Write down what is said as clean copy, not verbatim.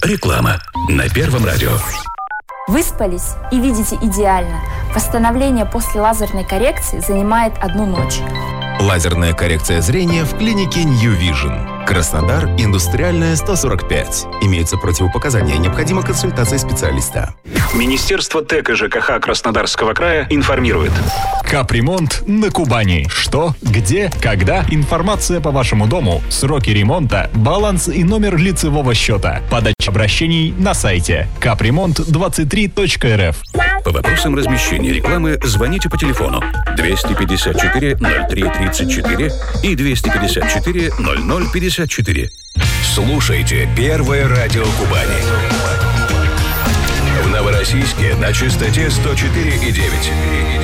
Реклама на Первом радио. Выспались и видите идеально. Восстановление после лазерной коррекции занимает 1 ночь. Лазерная коррекция зрения в клинике New Vision. Краснодар, Индустриальная, 145. Имеются противопоказания. Необходима консультация специалиста. Министерство ТЭК и ЖКХ Краснодарского края информирует. Капремонт на Кубани. Что, где, когда? Информация по вашему дому, сроки ремонта, баланс и номер лицевого счета. Подача обращений на сайте капремонт23.рф. По вопросам размещения рекламы звоните по телефону 254 03 34 и 254 00 54. Слушайте Первое радио Кубани. В Новороссийске на частоте 104,9.